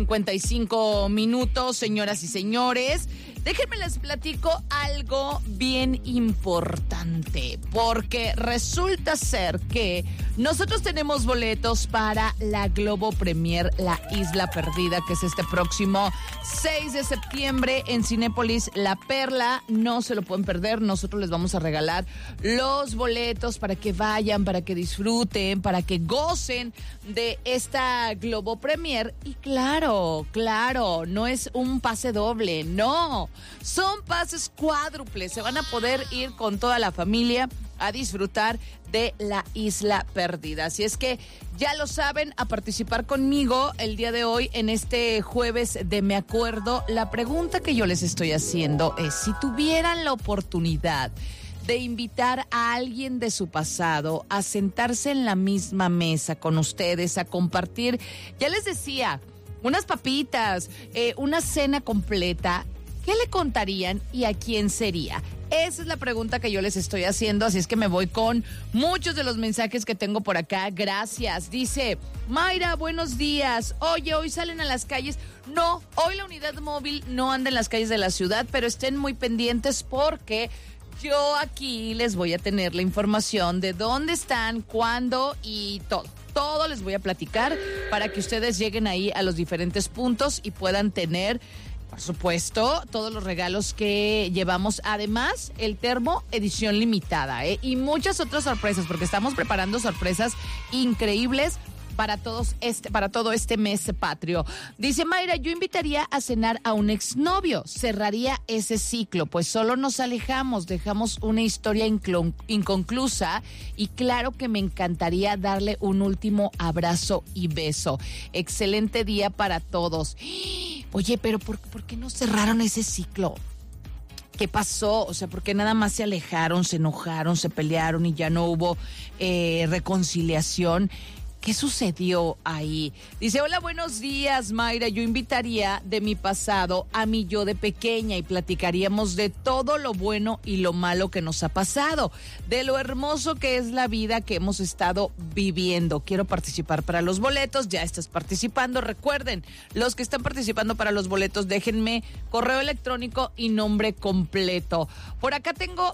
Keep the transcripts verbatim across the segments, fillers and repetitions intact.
cincuenta y cinco minutos, señoras y señores. Déjenme les platico algo bien importante, porque resulta ser que nosotros tenemos boletos para la Globo Premier, La Isla Perdida, que es este próximo seis de septiembre en Cinépolis La Perla. No se lo pueden perder, nosotros les vamos a regalar los boletos para que vayan, para que disfruten, para que gocen de esta Globo Premier. Y claro, claro, no es un pase doble, no. Son pases cuádruples, se van a poder ir con toda la familia a disfrutar de La Isla Perdida. Así es que ya lo saben, a participar conmigo el día de hoy en este jueves de Me Acuerdo. La pregunta que yo les estoy haciendo es, si tuvieran la oportunidad de invitar a alguien de su pasado a sentarse en la misma mesa con ustedes, a compartir, ya les decía, unas papitas, eh, una cena completa, ¿qué le contarían y a quién sería? Esa es la pregunta que yo les estoy haciendo, así es que me voy con muchos de los mensajes que tengo por acá. Gracias. Dice, Mayra, buenos días. Oye, hoy salen a las calles. No, hoy la unidad móvil no anda en las calles de la ciudad, pero estén muy pendientes porque yo aquí les voy a tener la información de dónde están, cuándo y todo. Todo les voy a platicar para que ustedes lleguen ahí a los diferentes puntos y puedan tener, por supuesto, todos los regalos que llevamos. Además, el termo edición limitada, ¿eh? Y muchas otras sorpresas, porque estamos preparando sorpresas increíbles para todos este, para todo este mes patrio. Dice Mayra, yo invitaría a cenar a un exnovio, cerraría ese ciclo, pues solo nos alejamos, dejamos una historia inclon- inconclusa y claro que me encantaría darle un último abrazo y beso. Excelente día para todos. Oye, pero ¿por, ¿por qué no cerraron ese ciclo? ¿Qué pasó? O sea, ¿por qué nada más se alejaron, se enojaron, se pelearon y ya no hubo eh, reconciliación? ¿Qué sucedió ahí? Dice, hola, buenos días, Mayra. Yo invitaría de mi pasado a mi yo de pequeña y platicaríamos de todo lo bueno y lo malo que nos ha pasado, de lo hermoso que es la vida que hemos estado viviendo. Quiero participar para los boletos. Ya estás participando. Recuerden, los que están participando para los boletos, déjenme correo electrónico y nombre completo. Por acá tengo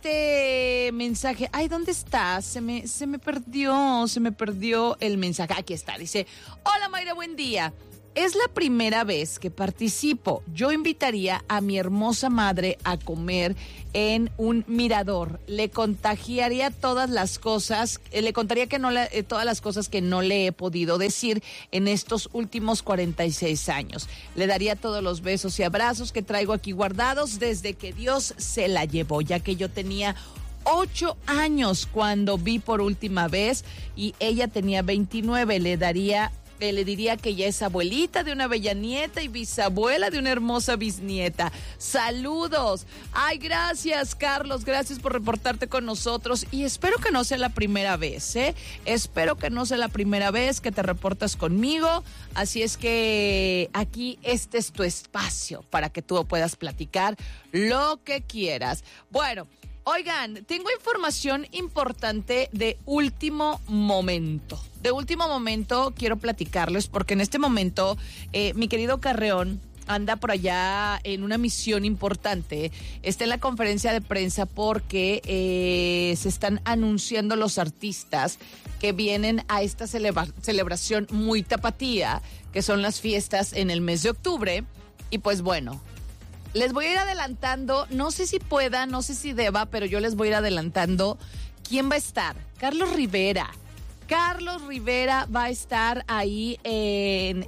este mensaje. Ay, ¿dónde está? Se me, se me perdió, se me perdió el mensaje. Aquí está, dice, hola Mayra, buen día. Es la primera vez que participo. Yo invitaría a mi hermosa madre a comer en un mirador. Le contagiaría todas las cosas, eh, le contaría que no le, eh, todas las cosas que no le he podido decir en estos últimos cuarenta y seis años. Le daría todos los besos y abrazos que traigo aquí guardados desde que Dios se la llevó, ya que yo tenía ocho años cuando vi por última vez y ella tenía veintinueve. Le daría, eh, le diría que ella es abuelita de una bella nieta y bisabuela de una hermosa bisnieta. Saludos. Ay, gracias, Carlos, gracias por reportarte con nosotros y espero que no sea la primera vez, ¿eh? Espero que no sea la primera vez que te reportas conmigo, así es que aquí este es tu espacio para que tú puedas platicar lo que quieras. Bueno, oigan, tengo información importante de último momento. De último momento quiero platicarles porque en este momento eh, mi querido Carreón anda por allá en una misión importante. Está en la conferencia de prensa porque eh, se están anunciando los artistas que vienen a esta celebra- celebración muy tapatía, que son las fiestas en el mes de octubre. Y pues bueno, les voy a ir adelantando, no sé si pueda, no sé si deba, pero yo les voy a ir adelantando quién va a estar. Carlos Rivera. Carlos Rivera va a estar ahí en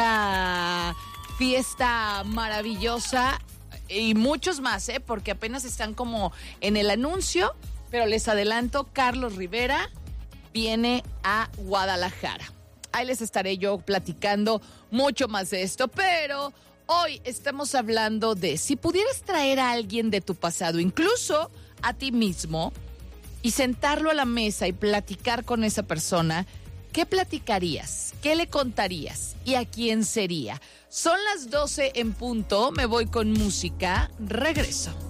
esta fiesta maravillosa y muchos más, ¿eh? Porque apenas están como en el anuncio, pero les adelanto, Carlos Rivera viene a Guadalajara. Ahí les estaré yo platicando mucho más de esto, pero hoy estamos hablando de si pudieras traer a alguien de tu pasado, incluso a ti mismo, y sentarlo a la mesa y platicar con esa persona, ¿qué platicarías? ¿Qué le contarías? ¿Y a quién sería? Son las doce en punto, me voy con música, regreso.